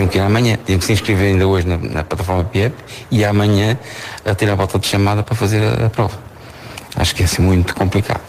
tinham que ir amanhã, tinham que se inscrever ainda hoje na plataforma PIEP e amanhã a ter a volta de chamada para fazer a prova. Acho que é assim muito complicado.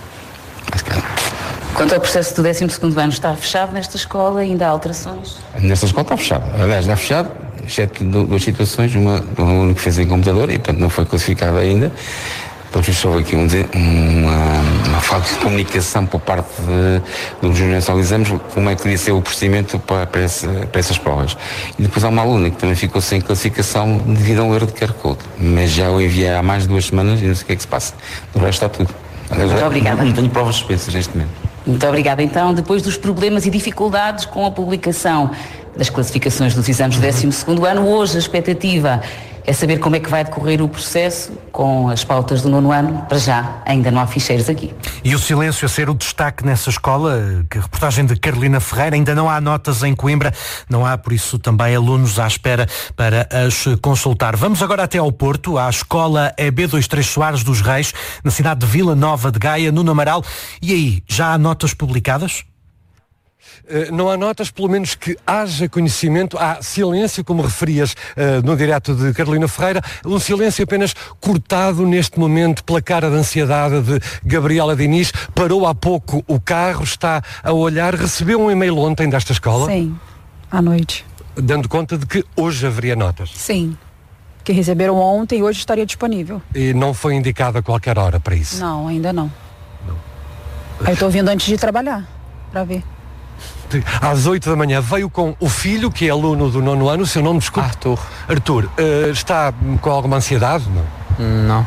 Quanto ao processo do 12º ano, está fechado nesta escola? Ainda há alterações? Nesta escola está fechado. Aliás, está fechado, exceto duas situações. Uma do aluno que fez em computador e, portanto, não foi classificado ainda. Depois houve aqui uma falta de comunicação por parte dos juízes ao exames, como é que devia ser o procedimento para essas provas. E depois há uma aluna que também ficou sem classificação devido a um erro de QR Code. Mas já o enviei há mais de 2 semanas e não sei o que é que se passa. O resto está tudo. Muito obrigada. Não tenho provas suspensas neste momento. Muito obrigada. Então, depois dos problemas e dificuldades com a publicação das classificações dos exames do 12º ano, hoje a expectativa é saber como é que vai decorrer o processo com as pautas do 9º ano. Para já, ainda não há ficheiros aqui. E o silêncio a ser o destaque nessa escola, que reportagem de Carolina Ferreira, ainda não há notas em Coimbra, não há, por isso, também alunos à espera para as consultar. Vamos agora até ao Porto, à escola EB23 Soares dos Reis, na cidade de Vila Nova de Gaia, no Amaral. E aí, já há notas publicadas? Não há notas, pelo menos que haja conhecimento. Há silêncio, como referias no direto de Carolina Ferreira, um silêncio apenas cortado neste momento pela cara de ansiedade de Gabriela Diniz. Parou há pouco o carro, está a olhar, recebeu um e-mail ontem desta escola? Sim, à noite. Dando conta de que hoje haveria notas? Sim, que receberam ontem e hoje estaria disponível. E não foi indicada qualquer hora para isso? Não, ainda não. Eu estou vindo antes de trabalhar, para ver. Às 8 da manhã veio com o filho, que é aluno do 9º ano, o seu nome, desculpe? Arthur, está com alguma ansiedade? Não.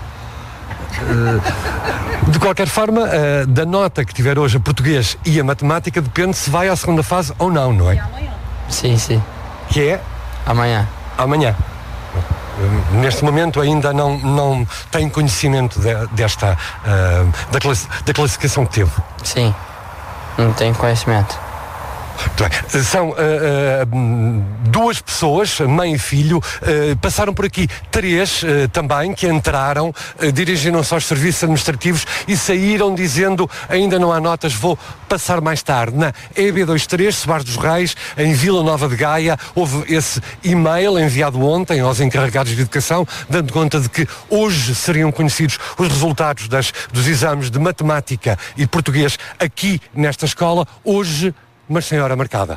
De qualquer forma, da nota que tiver hoje a português e a matemática, depende se vai à segunda fase ou não, não é? Sim, sim. Que é? Amanhã. Amanhã. Neste momento ainda não tem conhecimento da classificação que teve? Sim, não tenho conhecimento. São duas pessoas, mãe e filho, passaram por aqui 3 também, que entraram, dirigiram-se aos serviços administrativos e saíram dizendo: ainda não há notas, vou passar mais tarde. Na EB23, Soares dos Reis, em Vila Nova de Gaia, houve esse e-mail enviado ontem aos encarregados de educação, dando conta de que hoje seriam conhecidos os resultados dos exames de matemática e português aqui nesta escola, hoje, mas sem hora marcada.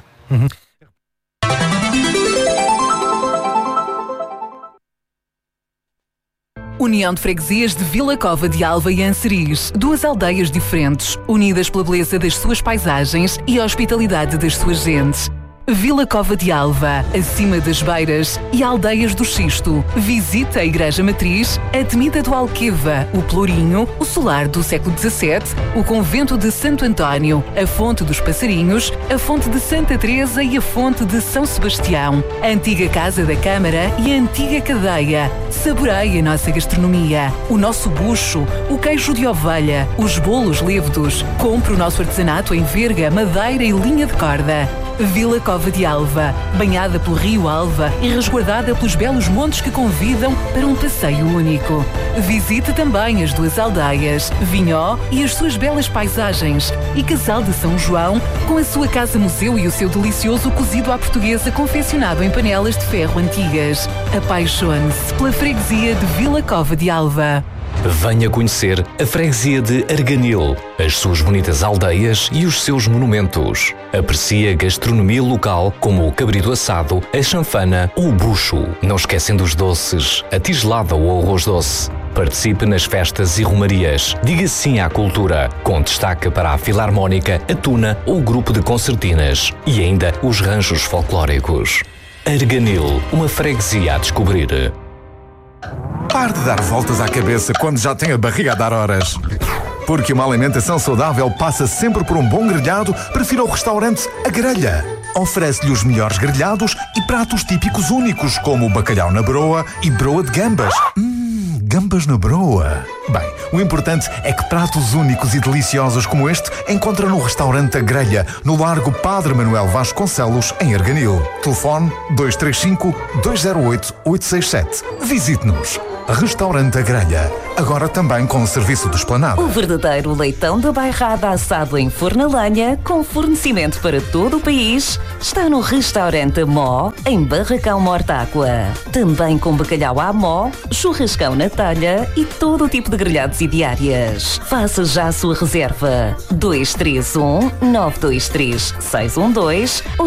União de Freguesias de Vila Cova de Alva e Anseriz, 2 aldeias diferentes, unidas pela beleza das suas paisagens e a hospitalidade das suas gentes. Vila Cova de Alva, acima das Beiras e Aldeias do Xisto. Visita a Igreja Matriz, a Temida do Alqueva, o Pelourinho, o Solar do século XVII, o Convento de Santo António, a Fonte dos Passarinhos, a Fonte de Santa Teresa e a Fonte de São Sebastião, a antiga Casa da Câmara e a antiga Cadeia. Saboreie a nossa gastronomia, o nosso bucho, o queijo de ovelha, os bolos lévedos. Compre o nosso artesanato em verga, madeira e linha de corda. Vila Cova de Alva, banhada pelo Rio Alva e resguardada pelos belos montes que convidam para um passeio único. Visite também as 2 aldeias, Vinhó e as suas belas paisagens, e Casal de São João, com a sua casa-museu e o seu delicioso cozido à portuguesa confeccionado em panelas de ferro antigas. Apaixone-se pela freguesia de Vila Cova de Alva. Venha conhecer a freguesia de Arganil, as suas bonitas aldeias e os seus monumentos. Aprecie a gastronomia local como o cabrito assado, a chanfana ou o bucho. Não esquecendo os doces, a tigelada ou o arroz doce. Participe nas festas e romarias. Diga sim à cultura, com destaque para a Filarmónica, a Tuna ou o grupo de concertinas. E ainda os ranchos folclóricos. Arganil, uma freguesia a descobrir. Pare de dar voltas à cabeça quando já tem a barriga a dar horas. Porque uma alimentação saudável passa sempre por um bom grelhado, prefira o restaurante A Grelha. Oferece-lhe os melhores grelhados e pratos típicos únicos, como o bacalhau na broa e broa de gambas. Gambas na broa. Bem, o importante é que pratos únicos e deliciosos como este encontra no restaurante A Grelha, no Largo Padre Manuel Vasconcelos, em Arganil. Telefone 235 208 867. Visite-nos. Restaurante A Grelha. agora também com o serviço do Esplanada. O verdadeiro leitão da bairrada assado em forno a lenha, com fornecimento para todo o país, está no restaurante Mó, em Barracão Mortágua. Também com bacalhau à mó, churrascão na talha e todo o tipo de grelhados e diárias. Faça já a sua reserva. 231-923-612 ou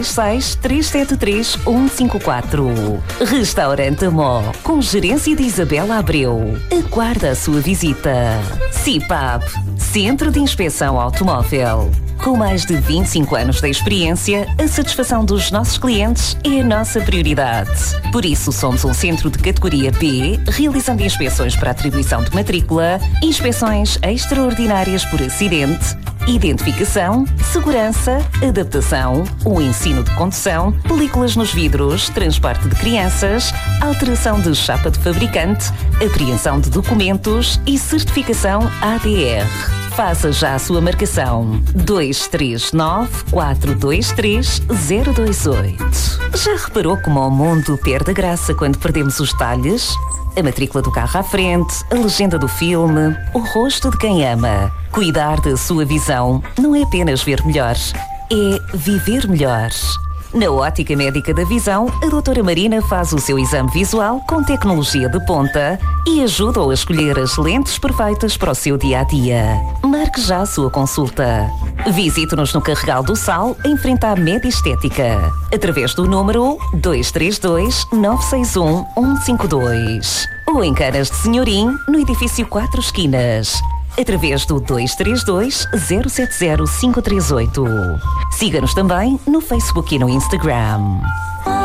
966-373-154. Restaurante Mó, com gerência de Isabela Abreu. Aguarda a sua visita. CIPAP, Centro de Inspeção Automóvel. Com mais de 25 anos de experiência, a satisfação dos nossos clientes é a nossa prioridade. Por isso, somos um centro de categoria B, realizando inspeções para atribuição de matrícula, inspeções extraordinárias por acidente, identificação, segurança, adaptação, o ensino de condução, películas nos vidros, transporte de crianças, alteração de chapa de fabricante, apreensão de documentos e certificação ADR. Faça já a sua marcação. 239-423-028. Já reparou como o mundo perde a graça quando perdemos os detalhes? A matrícula do carro à frente, a legenda do filme, o rosto de quem ama. Cuidar da sua visão não é apenas ver melhor, é viver melhor. Na Ótica Médica da Visão, a doutora Marina faz o seu exame visual com tecnologia de ponta e ajuda-o a escolher as lentes perfeitas para o seu dia-a-dia. Marque já a sua consulta. Visite-nos no Carregal do Sal, em frente à Medestética, através do número 232-961-152. Ou em Canas de Senhorim, no edifício 4 Esquinas, através do 232-070-538. Siga-nos também no Facebook e no Instagram.